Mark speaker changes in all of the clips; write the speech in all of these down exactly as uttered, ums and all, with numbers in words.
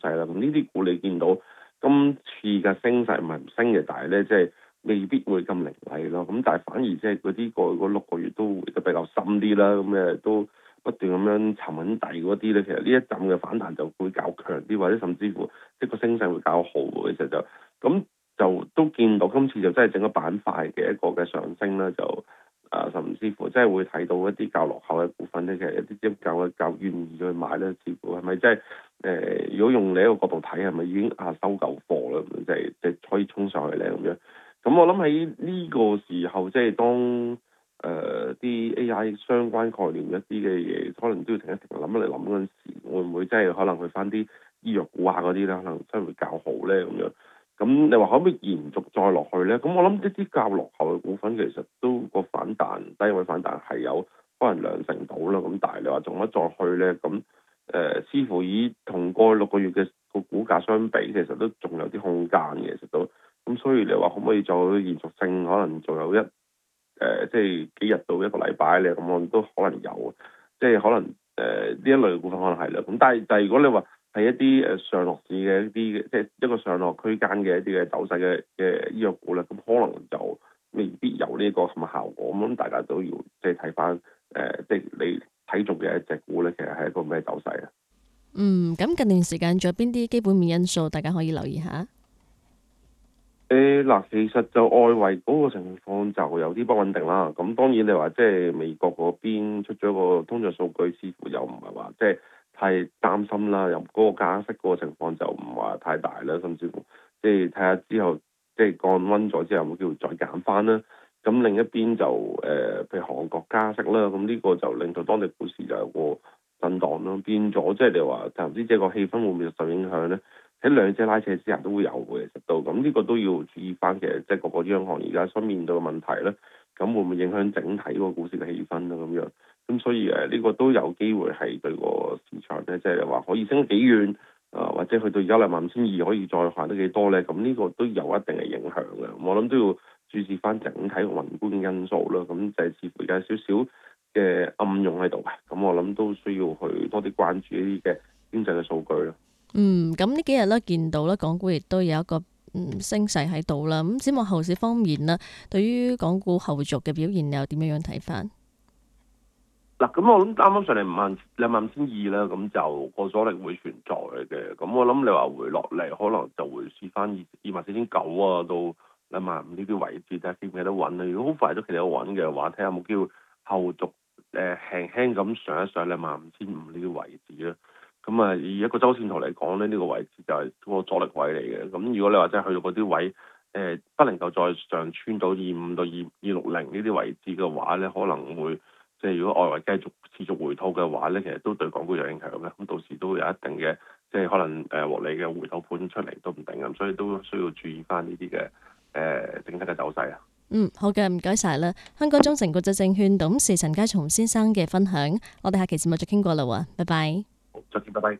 Speaker 1: 勢啦。咁呢啲股你見到今次嘅升勢唔係唔升嘅，但係咧即係未必會咁凌厲咯。咁但係反而即係嗰啲過去嗰六個月都回得比較深啲啦。咁誒都不斷咁樣沉穩底嗰啲咧，其實呢一陣嘅反彈就會較強啲，或者甚至乎即係個升勢會較好嘅。其實就咁就都見到今次就真係整個板塊嘅一個嘅上升啦，就啊、呃、甚至乎即係會睇到一啲較落後嘅股份咧，其實一啲即係較較願意去買咧，似乎係咪即係誒？如果用你一個角度睇，係咪已經啊收夠貨啦？咁即係即係可以衝上去咧咁樣。咁我諗喺呢個時候，即係當誒啲、呃、A I 相關概念一啲嘅嘢，可能都要停一停，諗一嚟諗嗰陣時，會唔會即係可能去翻啲醫藥股啊嗰啲咧，可能真係會較好咧咁樣。咁你話可唔可以延續再落去咧？咁我諗一啲較落後嘅股份其實都個反彈低位反彈係有可能兩成到啦。咁但係你話仲可以再去咧？咁誒、呃，似乎以同過去六個月嘅個股價相比，其實都仲有啲空間嘅，其實都。咁所以你話可唔可以再延續性？可能仲有一誒、呃，即係幾日到一個禮拜咧，咁我都可能有，即係可能誒呢、呃、一類嘅股份可能係啦。咁但係但係如果你話係一啲誒上落市嘅一啲嘅，即係一個上落區間嘅一啲嘅走勢嘅嘅醫藥股咧，咁可能就未必有呢個咁嘅效果。咁大家都要即係睇翻誒，即係你睇中嘅一隻股咧，其實係一個咩走勢啊？
Speaker 2: 嗯，咁近段時間仲有邊啲基本面因素，大家可以留意下。
Speaker 1: 誒嗱，其實就外圍嗰個情況就有啲不穩定啦。咁當然你話即係美國嗰邊出咗個通脹數據，似乎又唔係話即係太擔心啦。又嗰個加息嗰個情況就唔話太大啦，甚至乎即係睇下之後即係降溫咗之後，有冇機會再減翻啦。咁另一邊就誒、呃，譬如韓國加息啦，咁呢個就令到當地股市就有個震盪咯，變咗即係你話就唔知即係個氣氛會唔會受影響咧？喺兩者拉扯之下都會有嘅，其實都咁呢個都要注意翻嘅，即係各個央行而家所面對嘅問題咧，咁會唔會影響整體嗰個股市嘅氣氛咧？咁樣咁所以誒呢個都有機會係對個市場咧，即係話可以升幾遠啊、呃，或者去到而家兩萬五千二可以再行得幾多咧？咁呢個都有一定嘅影響嘅，我諗都要注視翻整體嘅宏觀因素啦。咁就係似乎有少少嘅暗湧喺度嘅，咁我諗都需要去多啲關注呢啲嘅經濟嘅數據咯。
Speaker 2: 嗯，咁呢幾日咧見到咧，港股亦都有一個嗯升勢喺度啦。咁展望後市方面咧，對於港股後續嘅表現，你又點樣樣睇翻？
Speaker 1: 嗱，咁我諗啱啱上嚟五萬兩萬五千二啦，咁就個阻力會存在嘅。咁我諗你話回落嚟，可能就會試翻二二萬四千九啊，到兩萬五呢啲位置，睇下企唔企得穩啦。如果好快都企得穩嘅話，睇下有冇機會後續誒、呃、輕輕咁上一上兩萬五千五呢啲位置啦。咁啊，以一個周線圖嚟講咧，呢、這個位置就係個阻力位嚟嘅。咁如果你話真係去到嗰啲位，誒、呃、不能夠再上穿到二五到二二六零呢啲位置嘅話咧，可能會即係如果外圍繼續持續回吐嘅話咧，其實都對港股有影響嘅。咁到時都有一定嘅即係可能誒獲利嘅回吐盤出嚟都唔定咁，所以都需要注意翻呢啲嘅誒整體嘅走勢啊。
Speaker 2: 嗯，好嘅，唔該晒啦。香港中誠國際證券董事陳家松先生嘅分享，我哋下期節目再傾過啦喎，拜拜。
Speaker 1: 再見，拜拜。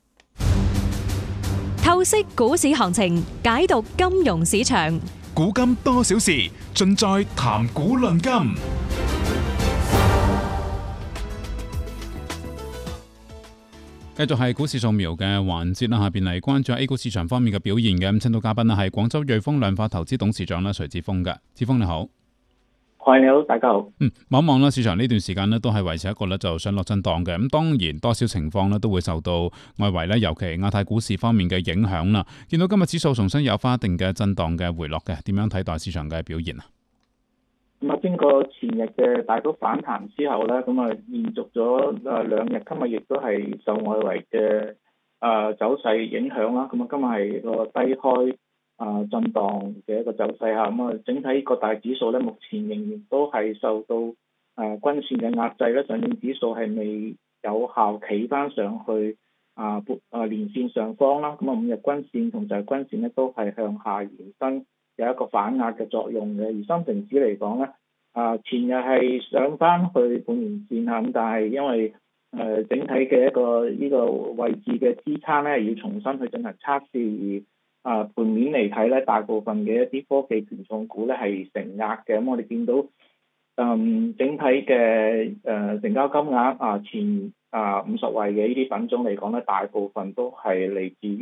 Speaker 3: 透析股市行情，解讀金融市場，
Speaker 4: 古今多少事，盡在談股論金。繼續係股市掃描嘅環節啦，下邊嚟關注 A 股市場方面嘅表現嘅。咁，請到嘉賓啦係廣州瑞豐量化投資董事長啦徐志峰嘅。志峰你好。
Speaker 5: 係，你好，大家好。
Speaker 4: 嗯，望一望啦，市場呢段時間呢都係維持一個咧就上落震盪嘅。咁當然多少情況呢都會受到外圍咧，尤其亞太股市方面嘅影響啦。見到今日指數重新有翻一定嘅震盪嘅回落嘅，點樣睇待市場嘅表現啊？
Speaker 5: 咁啊，經過前日嘅大幅反彈之後咧，咁啊延續咗誒兩日，今日亦都係受外圍嘅誒走勢影響啦。咁啊，今日係個低開啊震盪嘅一個走勢下，咁啊整體各大指數咧，目前仍然都係受到誒均線嘅壓制咧，上證指數係未有效企翻上去啊撥啊連線上方啦。咁啊五日均線同就係均線咧都係向下延伸，有一個反壓嘅作用嘅。而深成指嚟講咧，啊前日係上翻去半年線下，咁但係因為誒、呃、整體嘅一個呢、這個位置嘅支撐咧，要重新去進行測試。而啊盤面嚟睇咧，大部分嘅一啲科技權重股咧係承壓嘅。咁我哋見到嗯整體嘅誒、呃、成交金額啊前啊五十位嘅呢啲品種嚟講咧，大部分都係嚟自於